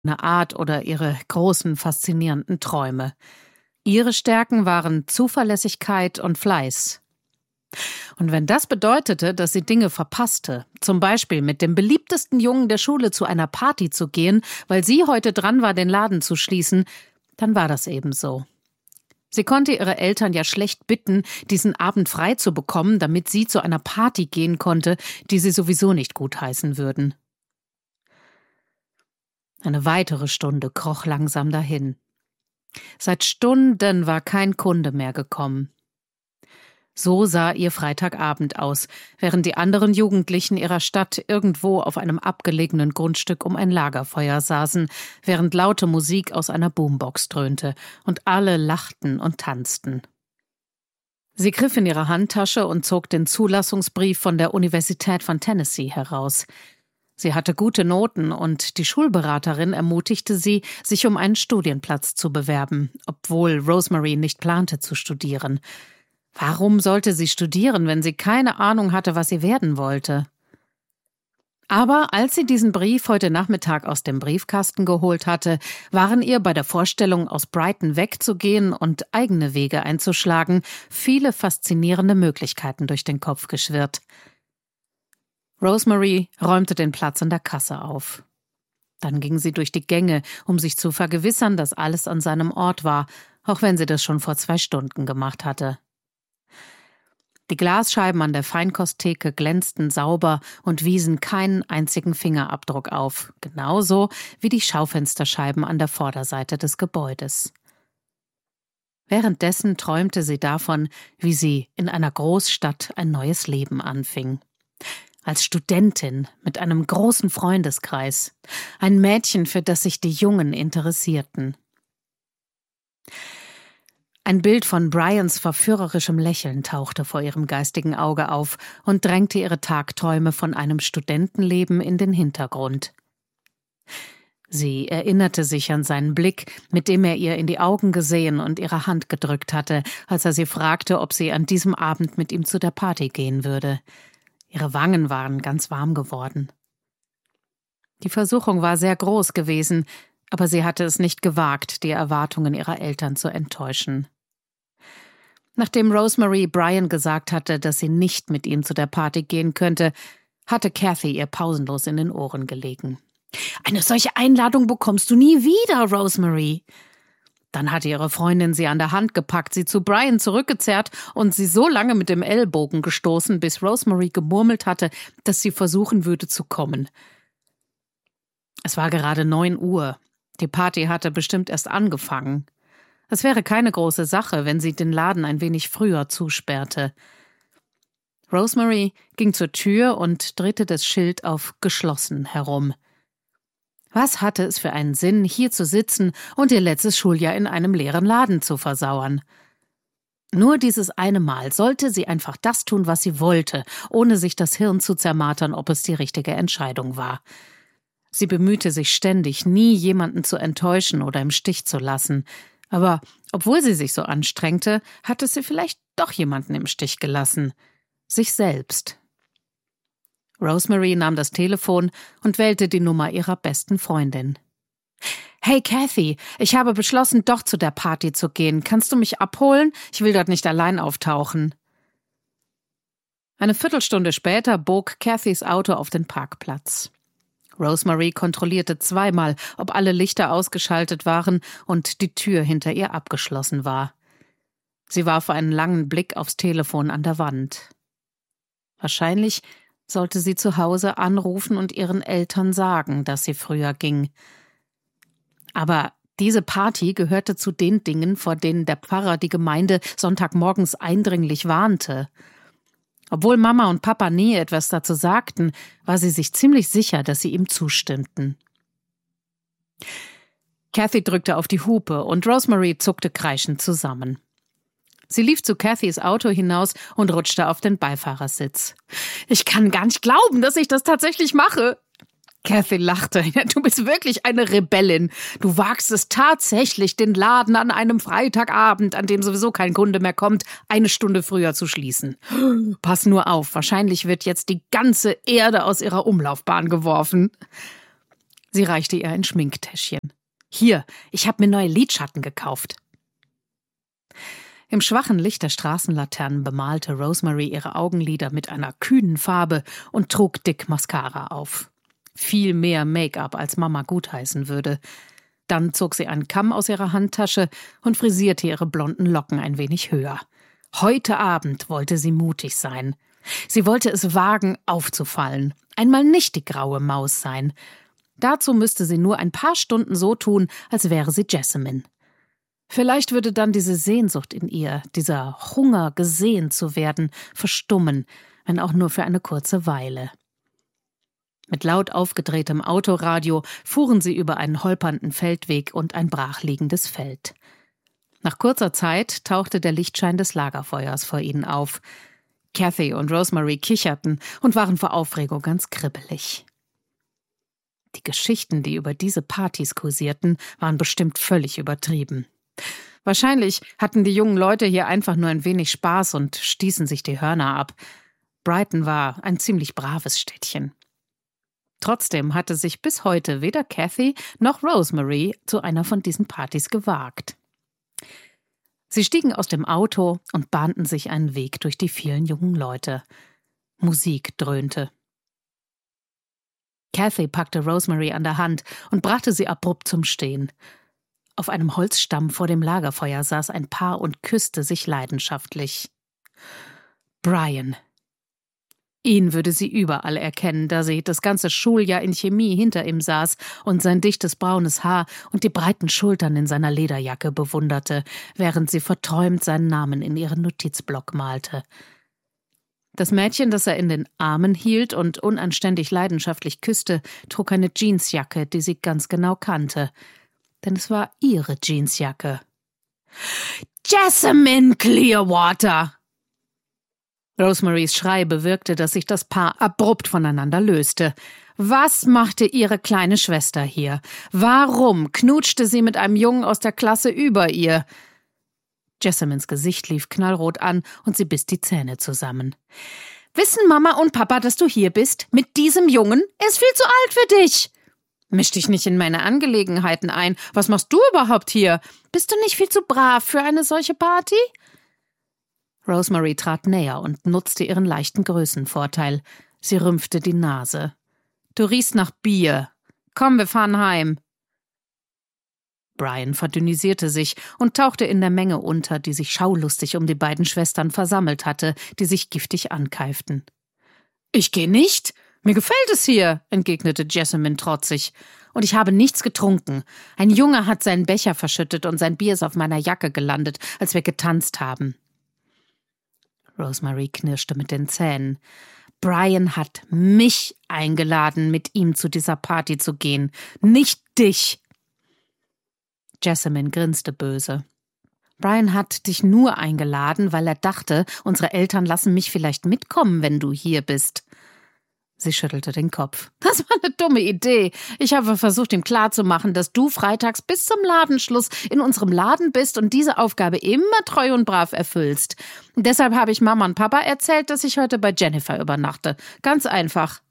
Art oder ihre großen, faszinierenden Träume. Ihre Stärken waren Zuverlässigkeit und Fleiß. Und wenn das bedeutete, dass sie Dinge verpasste, zum Beispiel mit dem beliebtesten Jungen der Schule zu einer Party zu gehen, weil sie heute dran war, den Laden zu schließen, dann war das eben so. Sie konnte ihre Eltern ja schlecht bitten, diesen Abend frei zu bekommen, damit sie zu einer Party gehen konnte, die sie sowieso nicht gutheißen würden. Eine weitere Stunde kroch langsam dahin. Seit Stunden war kein Kunde mehr gekommen. So sah ihr Freitagabend aus, während die anderen Jugendlichen ihrer Stadt irgendwo auf einem abgelegenen Grundstück um ein Lagerfeuer saßen, während laute Musik aus einer Boombox dröhnte und alle lachten und tanzten. Sie griff in ihre Handtasche und zog den Zulassungsbrief von der Universität von Tennessee heraus. Sie hatte gute Noten und die Schulberaterin ermutigte sie, sich um einen Studienplatz zu bewerben, obwohl Rosemary nicht plante zu studieren. Warum sollte sie studieren, wenn sie keine Ahnung hatte, was sie werden wollte? Aber als sie diesen Brief heute Nachmittag aus dem Briefkasten geholt hatte, waren ihr bei der Vorstellung, aus Brighton wegzugehen und eigene Wege einzuschlagen, viele faszinierende Möglichkeiten durch den Kopf geschwirrt. Rosemary räumte den Platz an der Kasse auf. Dann ging sie durch die Gänge, um sich zu vergewissern, dass alles an seinem Ort war, auch wenn sie das schon vor 2 Stunden gemacht hatte. Die Glasscheiben an der Feinkosttheke glänzten sauber und wiesen keinen einzigen Fingerabdruck auf, genauso wie die Schaufensterscheiben an der Vorderseite des Gebäudes. Währenddessen träumte sie davon, wie sie in einer Großstadt ein neues Leben anfing. Als Studentin mit einem großen Freundeskreis, ein Mädchen, für das sich die Jungen interessierten. Ein Bild von Brians verführerischem Lächeln tauchte vor ihrem geistigen Auge auf und drängte ihre Tagträume von einem Studentenleben in den Hintergrund. Sie erinnerte sich an seinen Blick, mit dem er ihr in die Augen gesehen und ihre Hand gedrückt hatte, als er sie fragte, ob sie an diesem Abend mit ihm zu der Party gehen würde. Ihre Wangen waren ganz warm geworden. Die Versuchung war sehr groß gewesen, aber sie hatte es nicht gewagt, die Erwartungen ihrer Eltern zu enttäuschen. Nachdem Rosemary Brian gesagt hatte, dass sie nicht mit ihm zu der Party gehen könnte, hatte Kathy ihr pausenlos in den Ohren gelegen. »Eine solche Einladung bekommst du nie wieder, Rosemary!« Dann hatte ihre Freundin sie an der Hand gepackt, sie zu Brian zurückgezerrt und sie so lange mit dem Ellbogen gestoßen, bis Rosemary gemurmelt hatte, dass sie versuchen würde zu kommen. Es war gerade 9 Uhr. Die Party hatte bestimmt erst angefangen. Es wäre keine große Sache, wenn sie den Laden ein wenig früher zusperrte. Rosemary ging zur Tür und drehte das Schild auf »Geschlossen« herum. Was hatte es für einen Sinn, hier zu sitzen und ihr letztes Schuljahr in einem leeren Laden zu versauern? Nur dieses eine Mal sollte sie einfach das tun, was sie wollte, ohne sich das Hirn zu zermartern, ob es die richtige Entscheidung war. Sie bemühte sich ständig, nie jemanden zu enttäuschen oder im Stich zu lassen. Aber obwohl sie sich so anstrengte, hatte sie vielleicht doch jemanden im Stich gelassen. Sich selbst. Rosemary nahm das Telefon und wählte die Nummer ihrer besten Freundin. »Hey Kathy, ich habe beschlossen, doch zu der Party zu gehen. Kannst du mich abholen? Ich will dort nicht allein auftauchen.« Eine Viertelstunde später bog Kathys Auto auf den Parkplatz. Rosemary kontrollierte 2-mal, ob alle Lichter ausgeschaltet waren und die Tür hinter ihr abgeschlossen war. Sie warf einen langen Blick aufs Telefon an der Wand. Wahrscheinlich sollte sie zu Hause anrufen und ihren Eltern sagen, dass sie früher ging. Aber diese Party gehörte zu den Dingen, vor denen der Pfarrer die Gemeinde sonntagmorgens eindringlich warnte. Obwohl Mama und Papa nie etwas dazu sagten, war sie sich ziemlich sicher, dass sie ihm zustimmten. Kathy drückte auf die Hupe und Rosemary zuckte kreischend zusammen. Sie lief zu Kathys Auto hinaus und rutschte auf den Beifahrersitz. »Ich kann gar nicht glauben, dass ich das tatsächlich mache!« Kathy lachte. »Ja, du bist wirklich eine Rebellin. Du wagst es tatsächlich, den Laden an einem Freitagabend, an dem sowieso kein Kunde mehr kommt, 1 Stunde früher zu schließen. Pass nur auf, wahrscheinlich wird jetzt die ganze Erde aus ihrer Umlaufbahn geworfen.« Sie reichte ihr ein Schminktäschchen. »Hier, ich habe mir neue Lidschatten gekauft.« Im schwachen Licht der Straßenlaternen bemalte Rosemary ihre Augenlider mit einer kühnen Farbe und trug dick Mascara auf. Viel mehr Make-up, als Mama gutheißen würde. Dann zog sie einen Kamm aus ihrer Handtasche und frisierte ihre blonden Locken ein wenig höher. Heute Abend wollte sie mutig sein. Sie wollte es wagen, aufzufallen. Einmal nicht die graue Maus sein. Dazu müsste sie nur ein paar Stunden so tun, als wäre sie Jessamine. Vielleicht würde dann diese Sehnsucht in ihr, dieser Hunger, gesehen zu werden, verstummen, wenn auch nur für eine kurze Weile. Mit laut aufgedrehtem Autoradio fuhren sie über einen holpernden Feldweg und ein brachliegendes Feld. Nach kurzer Zeit tauchte der Lichtschein des Lagerfeuers vor ihnen auf. Kathy und Rosemary kicherten und waren vor Aufregung ganz kribbelig. Die Geschichten, die über diese Partys kursierten, waren bestimmt völlig übertrieben. Wahrscheinlich hatten die jungen Leute hier einfach nur ein wenig Spaß und stießen sich die Hörner ab. Brighton war ein ziemlich braves Städtchen. Trotzdem hatte sich bis heute weder Kathy noch Rosemary zu einer von diesen Partys gewagt. Sie stiegen aus dem Auto und bahnten sich einen Weg durch die vielen jungen Leute. Musik dröhnte. Kathy packte Rosemary an der Hand und brachte sie abrupt zum Stehen. Auf einem Holzstamm vor dem Lagerfeuer saß ein Paar und küsste sich leidenschaftlich. Brian. Ihn würde sie überall erkennen, da sie das ganze Schuljahr in Chemie hinter ihm saß und sein dichtes braunes Haar und die breiten Schultern in seiner Lederjacke bewunderte, während sie verträumt seinen Namen in ihren Notizblock malte. Das Mädchen, das er in den Armen hielt und unanständig leidenschaftlich küsste, trug eine Jeansjacke, die sie ganz genau kannte. Denn es war ihre Jeansjacke. »Jessamine Clearwater!« Rosemarys Schrei bewirkte, dass sich das Paar abrupt voneinander löste. Was machte ihre kleine Schwester hier? Warum knutschte sie mit einem Jungen aus der Klasse über ihr? Jessamines Gesicht lief knallrot an und sie biss die Zähne zusammen. »Wissen Mama und Papa, dass du hier bist? Mit diesem Jungen? Er ist viel zu alt für dich!« »Misch dich nicht in meine Angelegenheiten ein. Was machst du überhaupt hier? Bist du nicht viel zu brav für eine solche Party?« Rosemary trat näher und nutzte ihren leichten Größenvorteil. Sie rümpfte die Nase. »Du riechst nach Bier. Komm, wir fahren heim.« Brian verdünnisierte sich und tauchte in der Menge unter, die sich schaulustig um die beiden Schwestern versammelt hatte, die sich giftig ankeiften. »Ich gehe nicht. Mir gefällt es hier«, entgegnete Jessamine trotzig. »Und ich habe nichts getrunken. Ein Junge hat seinen Becher verschüttet und sein Bier ist auf meiner Jacke gelandet, als wir getanzt haben.« Rosemary knirschte mit den Zähnen. »Brian hat mich eingeladen, mit ihm zu dieser Party zu gehen, nicht dich!« Jessamine grinste böse. »Brian hat dich nur eingeladen, weil er dachte, unsere Eltern lassen mich vielleicht mitkommen, wenn du hier bist.« Sie schüttelte den Kopf. »Das war eine dumme Idee. Ich habe versucht, ihm klarzumachen, dass du freitags bis zum Ladenschluss in unserem Laden bist und diese Aufgabe immer treu und brav erfüllst. Und deshalb habe ich Mama und Papa erzählt, dass ich heute bei Jennifer übernachte. Ganz einfach.«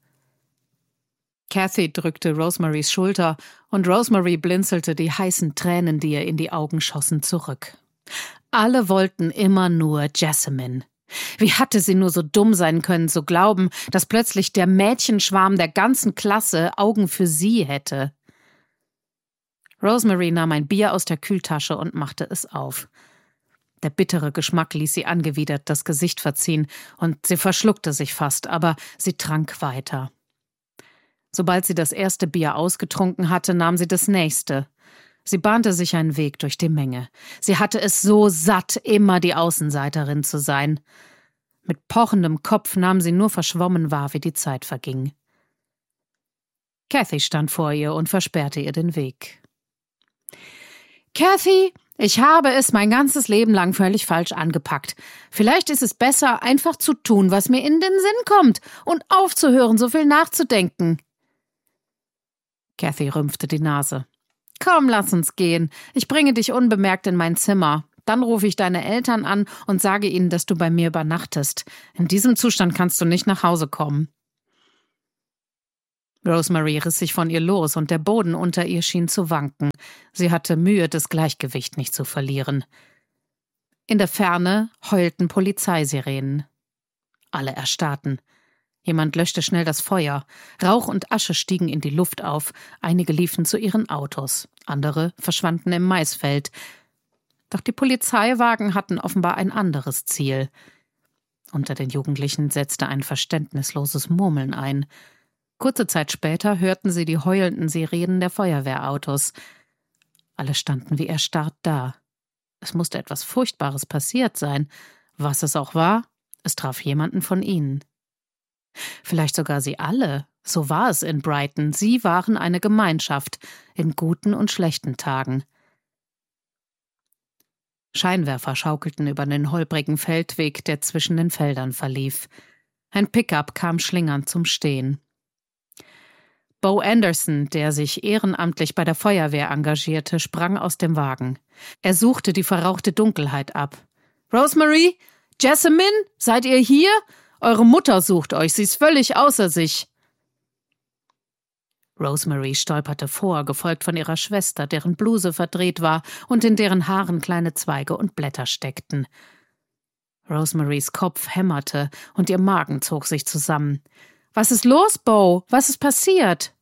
Kathy drückte Rosemarys Schulter und Rosemary blinzelte die heißen Tränen, die ihr in die Augen schossen, zurück. Alle wollten immer nur Jessamine. Wie hatte sie nur so dumm sein können, zu glauben, dass plötzlich der Mädchenschwarm der ganzen Klasse Augen für sie hätte? Rosemary nahm ein Bier aus der Kühltasche und machte es auf. Der bittere Geschmack ließ sie angewidert das Gesicht verziehen, und sie verschluckte sich fast, aber sie trank weiter. Sobald sie das erste Bier ausgetrunken hatte, nahm sie das nächste. Sie bahnte sich einen Weg durch die Menge. Sie hatte es so satt, immer die Außenseiterin zu sein. Mit pochendem Kopf nahm sie nur verschwommen wahr, wie die Zeit verging. Kathy stand vor ihr und versperrte ihr den Weg. »Kathy, ich habe es mein ganzes Leben lang völlig falsch angepackt. Vielleicht ist es besser, einfach zu tun, was mir in den Sinn kommt und aufzuhören, so viel nachzudenken.« Kathy rümpfte die Nase. »Komm, lass uns gehen. Ich bringe dich unbemerkt in mein Zimmer. Dann rufe ich deine Eltern an und sage ihnen, dass du bei mir übernachtest. In diesem Zustand kannst du nicht nach Hause kommen.« Rosemary riss sich von ihr los und der Boden unter ihr schien zu wanken. Sie hatte Mühe, das Gleichgewicht nicht zu verlieren. In der Ferne heulten Polizeisirenen. Alle erstarrten. Jemand löschte schnell das Feuer. Rauch und Asche stiegen in die Luft auf. Einige liefen zu ihren Autos. Andere verschwanden im Maisfeld. Doch die Polizeiwagen hatten offenbar ein anderes Ziel. Unter den Jugendlichen setzte ein verständnisloses Murmeln ein. Kurze Zeit später hörten sie die heulenden Sirenen der Feuerwehrautos. Alle standen wie erstarrt da. Es musste etwas Furchtbares passiert sein. Was es auch war, es traf jemanden von ihnen. Vielleicht sogar sie alle. So war es in Brighton. Sie waren eine Gemeinschaft, in guten und schlechten Tagen. Scheinwerfer schaukelten über den holprigen Feldweg, der zwischen den Feldern verlief. Ein Pickup kam schlingernd zum Stehen. Bo Anderson, der sich ehrenamtlich bei der Feuerwehr engagierte, sprang aus dem Wagen. Er suchte die verrauchte Dunkelheit ab. »Rosemary? Jessamine? Seid ihr hier? Eure Mutter sucht euch, sie ist völlig außer sich.« Rosemary stolperte vor, gefolgt von ihrer Schwester, deren Bluse verdreht war und in deren Haaren kleine Zweige und Blätter steckten. Rosemarys Kopf hämmerte und ihr Magen zog sich zusammen. »Was ist los, Bo? Was ist passiert?«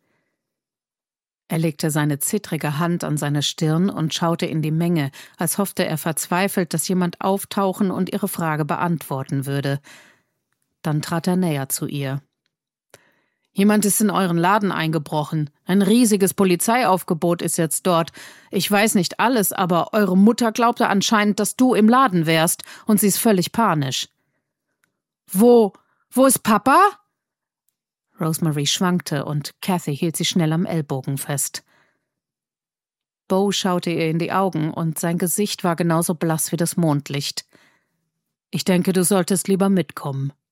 Er legte seine zittrige Hand an seine Stirn und schaute in die Menge, als hoffte er verzweifelt, dass jemand auftauchen und ihre Frage beantworten würde. Dann trat er näher zu ihr. »Jemand ist in euren Laden eingebrochen. Ein riesiges Polizeiaufgebot ist jetzt dort. Ich weiß nicht alles, aber eure Mutter glaubte anscheinend, dass du im Laden wärst, und sie ist völlig panisch.« »Wo ist Papa?« Rosemary schwankte und Cathy hielt sie schnell am Ellbogen fest. Bo schaute ihr in die Augen und sein Gesicht war genauso blass wie das Mondlicht. »Ich denke, du solltest lieber mitkommen.«